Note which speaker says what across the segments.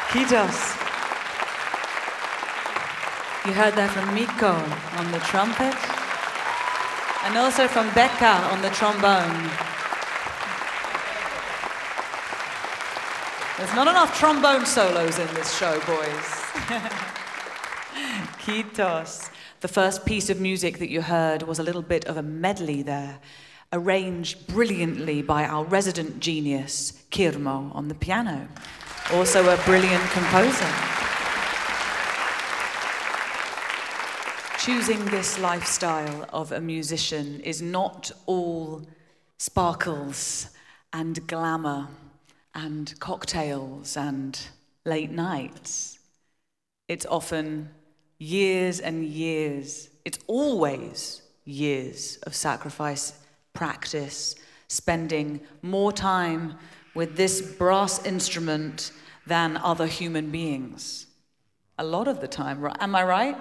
Speaker 1: Kitos. You heard that from Mikko on the trumpet, and also from Becca on the trombone. There's not enough trombone solos in this show, boys. Kitos. The first piece of music that you heard was a little bit of a medley there, arranged brilliantly by our resident genius, Kirmo, on the piano, also a brilliant composer. Choosing this lifestyle of a musician is not all sparkles and glamour and cocktails and late nights. It's often years and years, it's always years of sacrifice, practice, spending more time with this brass instrument than other human beings. A lot of the time, right? Am I right?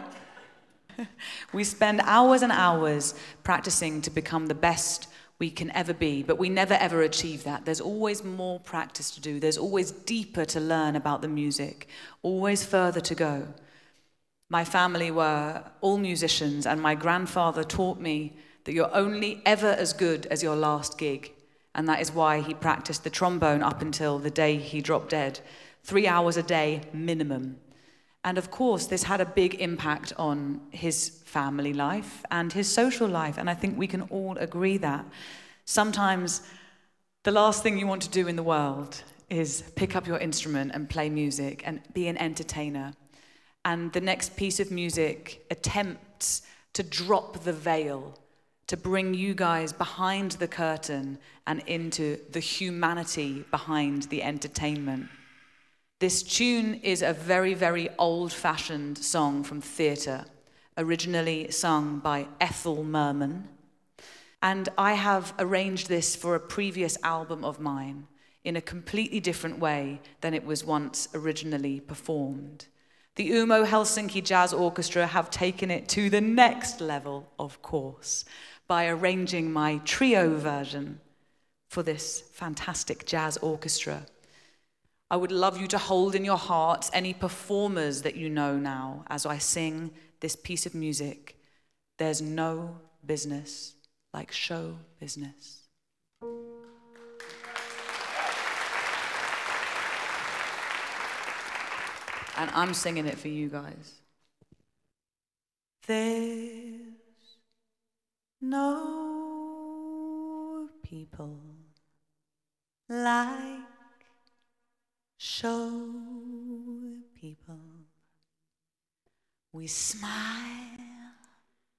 Speaker 1: We spend hours and hours practicing to become the best we can ever be, but we never ever achieve that. There's always more practice to do. There's always deeper to learn about the music, always further to go. My family were all musicians, and my grandfather taught me that you're only ever as good as your last gig, and that is why he practiced the trombone up until the day he dropped dead. 3 hours a day minimum. And of course, this had a big impact on his family life and his social life, and I think we can all agree that. Sometimes the last thing you want to do in the world is pick up your instrument and play music and be an entertainer. And the next piece of music attempts to drop the veil, to bring you guys behind the curtain and into the humanity behind the entertainment. This tune is a very, very old-fashioned song from theatre, originally sung by Ethel Merman. And I have arranged this for a previous album of mine in a completely different way than it was once originally performed. The Umo Helsinki Jazz Orchestra have taken it to the next level, of course, by arranging my trio version for this fantastic jazz orchestra. I would love you to hold in your hearts any performers that you know now as I sing this piece of music. There's no business like show business. And I'm singing it for you guys. There's no people like show people. We smile